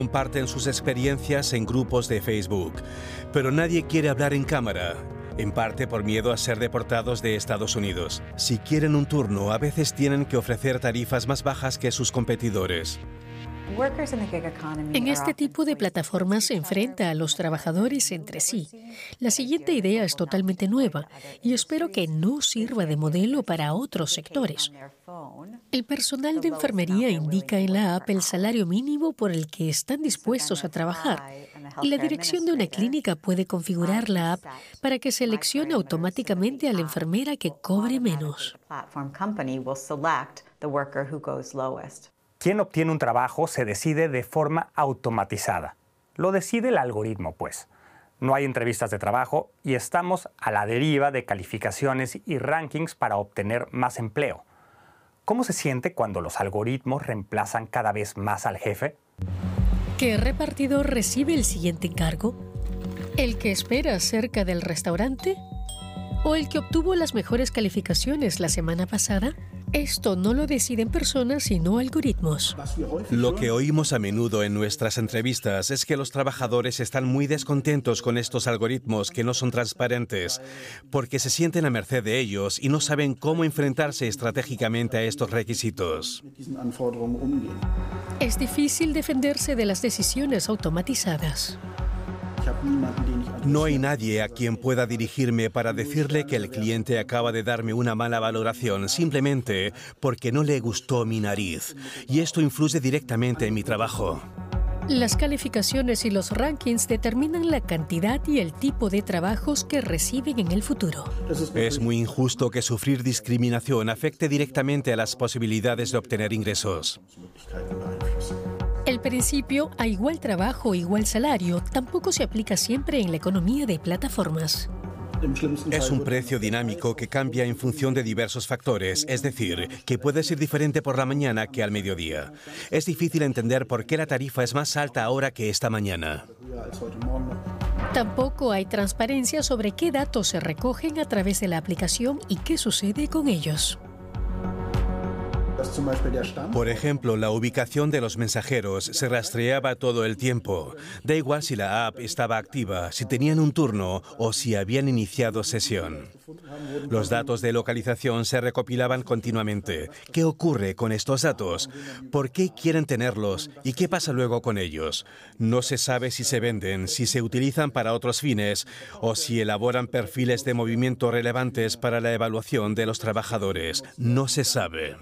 Comparten sus experiencias en grupos de Facebook, pero nadie quiere hablar en cámara, en parte por miedo a ser deportados de Estados Unidos. Si quieren un turno, a veces tienen que ofrecer tarifas más bajas que sus competidores. En este tipo de plataformas se enfrenta a los trabajadores entre sí. La siguiente idea es totalmente nueva y espero que no sirva de modelo para otros sectores. El personal de enfermería indica en la app el salario mínimo por el que están dispuestos a trabajar y la dirección de una clínica puede configurar la app para que seleccione automáticamente a la enfermera que cobre menos. Quien obtiene un trabajo se decide de forma automatizada. Lo decide el algoritmo, pues. No hay entrevistas de trabajo y estamos a la deriva de calificaciones y rankings para obtener más empleo. ¿Cómo se siente cuando los algoritmos reemplazan cada vez más al jefe? ¿Qué repartidor recibe el siguiente encargo? ¿El que espera cerca del restaurante? ¿O el que obtuvo las mejores calificaciones la semana pasada? Esto no lo deciden personas, sino algoritmos. Lo que oímos a menudo en nuestras entrevistas es que los trabajadores están muy descontentos con estos algoritmos que no son transparentes, porque se sienten a merced de ellos y no saben cómo enfrentarse estratégicamente a estos requisitos. Es difícil defenderse de las decisiones automatizadas. No hay nadie a quien pueda dirigirme para decirle que el cliente acaba de darme una mala valoración simplemente porque no le gustó mi nariz. Y esto influye directamente en mi trabajo. Las calificaciones y los rankings determinan la cantidad y el tipo de trabajos que reciben en el futuro. Es muy injusto que sufrir discriminación afecte directamente a las posibilidades de obtener ingresos. El principio a igual trabajo, igual salario tampoco se aplica siempre en la economía de plataformas. Es un precio dinámico que cambia en función de diversos factores, es decir, que puede ser diferente por la mañana que al mediodía. Es difícil entender por qué la tarifa es más alta ahora que esta mañana. Tampoco hay transparencia sobre qué datos se recogen a través de la aplicación y qué sucede con ellos. Por ejemplo, la ubicación de los mensajeros se rastreaba todo el tiempo. Da igual si la app estaba activa, si tenían un turno o si habían iniciado sesión. Los datos de localización se recopilaban continuamente. ¿Qué ocurre con estos datos? ¿Por qué quieren tenerlos? ¿Y qué pasa luego con ellos? No se sabe si se venden, si se utilizan para otros fines o si elaboran perfiles de movimiento relevantes para la evaluación de los trabajadores. No se sabe.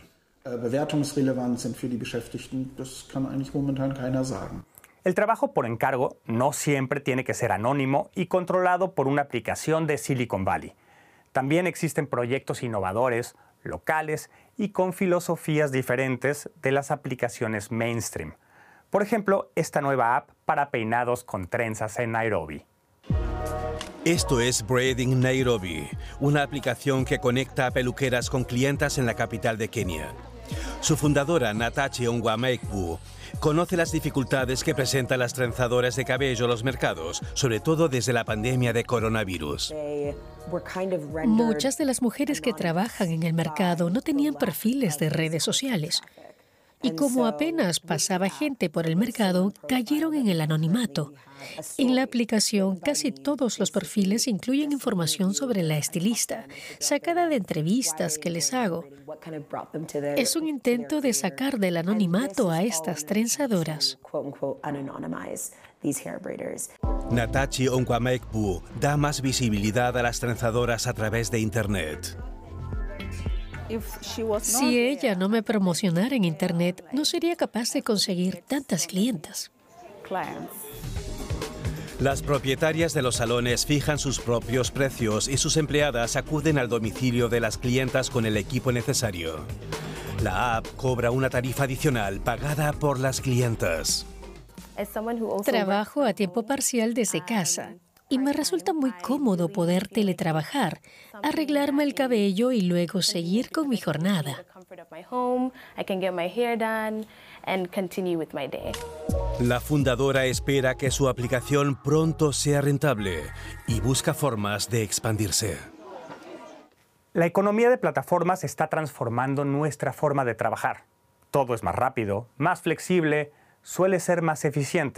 El trabajo por encargo no siempre tiene que ser anónimo y controlado por una aplicación de Silicon Valley. También existen proyectos innovadores, locales y con filosofías diferentes de las aplicaciones mainstream. Por ejemplo, esta nueva app para peinados con trenzas en Nairobi. Esto es Braiding Nairobi, una aplicación que conecta a peluqueras con clientas en la capital de Kenia. Su fundadora, Natachi Ongwameikbu, conoce las dificultades que presentan las trenzadoras de cabello en los mercados, sobre todo desde la pandemia de coronavirus. Muchas de las mujeres que trabajan en el mercado no tenían perfiles de redes sociales. Y como apenas pasaba gente por el mercado, cayeron en el anonimato. En la aplicación, casi todos los perfiles incluyen información sobre la estilista, sacada de entrevistas que les hago. Es un intento de sacar del anonimato a estas trenzadoras. Natachi Ongwameikbu da más visibilidad a las trenzadoras a través de Internet. Si ella no me promocionara en Internet, no sería capaz de conseguir tantas clientas. Las propietarias de los salones fijan sus propios precios y sus empleadas acuden al domicilio de las clientas con el equipo necesario. La app cobra una tarifa adicional pagada por las clientas. Trabajo a tiempo parcial desde casa. Y me resulta muy cómodo poder teletrabajar, arreglarme el cabello y luego seguir con mi jornada. La fundadora espera que su aplicación pronto sea rentable y busca formas de expandirse. La economía de plataformas está transformando nuestra forma de trabajar. Todo es más rápido, más flexible, suele ser más eficiente.